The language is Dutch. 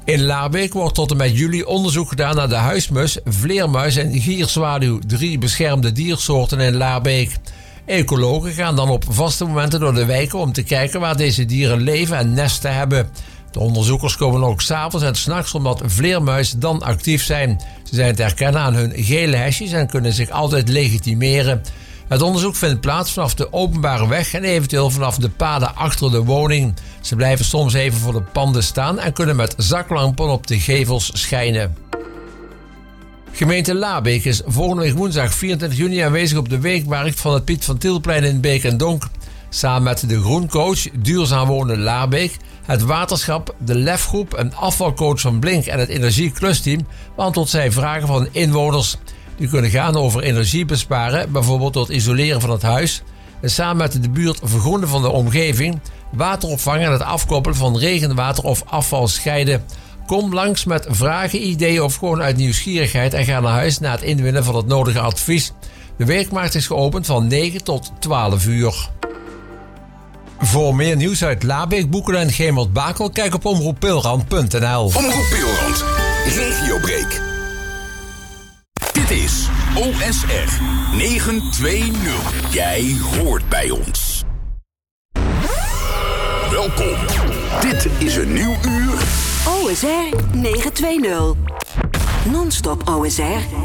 In Laarbeek wordt tot en met juli onderzoek gedaan naar de huismus, vleermuis en gierzwaluw, 3 beschermde diersoorten in Laarbeek. Ecologen gaan dan op vaste momenten door de wijken om te kijken waar deze dieren leven en nesten hebben. De onderzoekers komen ook 's avonds en 's nachts omdat vleermuizen dan actief zijn. Ze zijn te herkennen aan hun gele hesjes en kunnen zich altijd legitimeren. Het onderzoek vindt plaats vanaf de openbare weg en eventueel vanaf de paden achter de woning. Ze blijven soms even voor de panden staan en kunnen met zaklampen op de gevels schijnen. Gemeente Laarbeek is volgende week woensdag 24 juni aanwezig op de weekmarkt van het Piet van Tielplein in Beek en Donk. Samen met de Groencoach, Duurzaam Wonen Laarbeek, het Waterschap, de Lefgroep, een afvalcoach van Blink en het Energieklusteam beantwoordt zij vragen van inwoners. Die kunnen gaan over energiebesparen, bijvoorbeeld door het isoleren van het huis, en samen met de buurt vergroenen van de omgeving, wateropvang en het afkoppelen van regenwater of afval scheiden. Kom langs met vragen, ideeën of gewoon uit nieuwsgierigheid en ga naar huis na het inwinnen van het nodige advies. De weekmarkt is geopend van 9 tot 12 uur. Voor meer nieuws uit Laarbeek, Boekelen en Gemert-Bakel, kijk op omroeppilrand.nl. Omroep Pilrand, regiobreak. Dit is OSR 920. Jij hoort bij ons. Welkom. Dit is een nieuw uur. OSR 920. Non-stop OSR.